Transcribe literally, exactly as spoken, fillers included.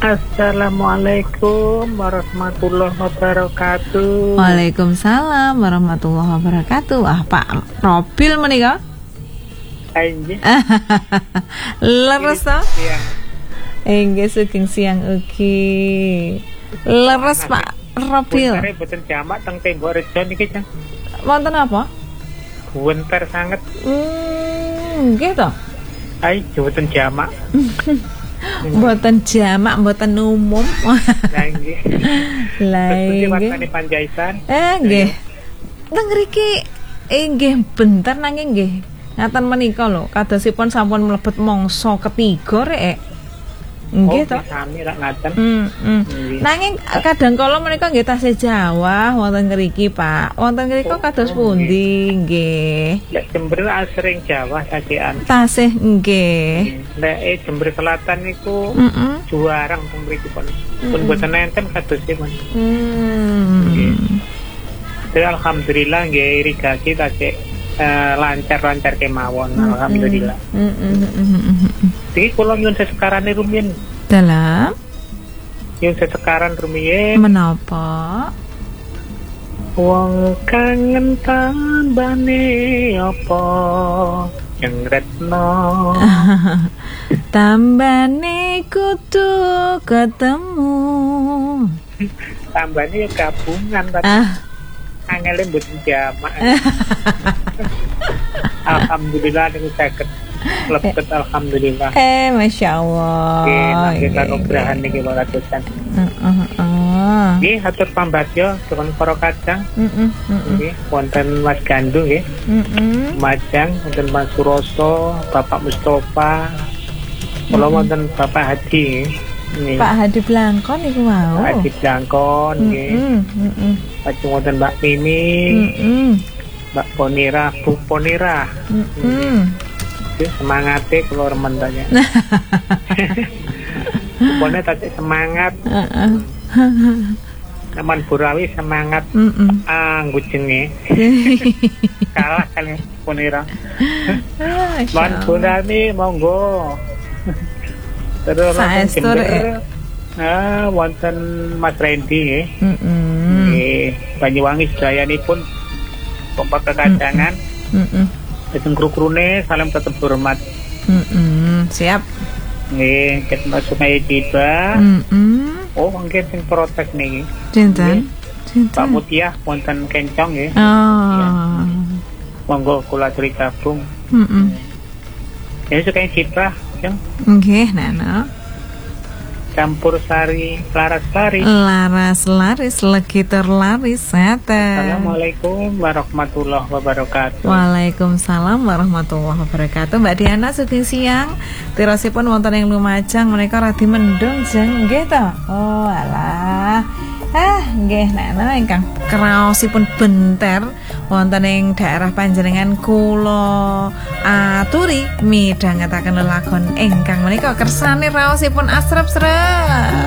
Assalamualaikum warahmatullahi wabarakatuh. Waalaikumsalam warahmatullahi wabarakatuh. Ah, Pak Robil menika? Anjing. Leres to? Enggak sugeng siang ugi. Leres Pak Robil. Bentar boten jamak teng Tembok Rejo niki, Jang. Wonten apa? Bentar sanget. Hmm, nggih to. Ai boten jamak. Mboten jamak, mboten umum. Lah nggih. Lah nggih. nggih. Wasane Panjaitan. Eh nggih. Teng mriki inggih bentar nanging nggih. Ngaten menika lho, kadosipun sampun mlebet mangsa ketiga rek. Nggih to. Oh, sami rak ngaten. Hmm, hmm. Nanging kadang kala menika nggih tasih Jawa wonten ngriki, Pak. Wonten ngriko kados pundi nggih? Lek Jember asring Jawa sajekan. Tasih nggih. Lek eh, Jember Selatan niku Heeh. juarang teng mriki pun. Pun boten enten kadosipun. Hmm. Jadi alhamdulillah nggih irigasi tasih uh, lancar-lancar kemawon. Alhamdulillah. Heeh. Iki kula nyuwun sesekarane rumiyin. Dalam Nyuwun sesekaran rumiyin. menapa? Wong kangen tambane apa jengretno. Tambane kudu ketemu. Tambane ya gabungan tapi Ah, angele mboten jamak. Alhamdulillah niku saged lebet alhamdulillah. eh Masya Allah. Nggih, kita nugrahan niki lho ratusan. Heeh, heeh. Nggih, hatur pambagyo dengan para kadang. Heeh, heeh. Nggih, wonten Mas Gandu nggih. Heeh. Majang, wonten Mas Suroso, Bapak Mustofa. Kula wonten Bapak Hadi nggih. Pak Hadi Blangkon niku mau. Pak Hadi Blangkon nggih. Heeh, heeh. Lajeng wonten Mbak Mimi, Heeh. Mbak Ponira, Bu Ponira. Heeh. Semangate kula remen tanya. Pokoknya tadi semangat. Heeh. Teman Burawi semangat. Heeh. Ah, ngujenge. Kalah kali Ponira. Man Burawi monggo. Terus Saestu rek. Ah, wonten Mas Randy nggih. Heeh. Nggih, Banyuwangi sedayanipun pompa kekadangan. Heeh. Lajeng kru-krune salam tetep hormat. Heeh. Siap. Nggih, ketemu Sungai Ciba. Heeh. Oh, mungkin sing protes niki. Cinten. Pak Cinten. Mutiah wonten Kencong nggih. Oh. Monggo kula aturi gabung. Heeh. Ya Sungai Ciba, Jeng. Nggih, Nana. Campur sari, laras sari. Laras laris legitur laris sate. Assalamualaikum warahmatullahi wabarakatuh. Waalaikumsalam warahmatullahi wabarakatuh. Mbak Diana sugeng siang. Tirosipun wonten ing Lumajang menika radi mendung jeng nggih to. Oh alah. Ah nggih Nana ingkang kraosipun benter wonten ing daerah panjenengan kula aturi midhangetaken lelagon ingkang menika kersane raosipun asrep-srep.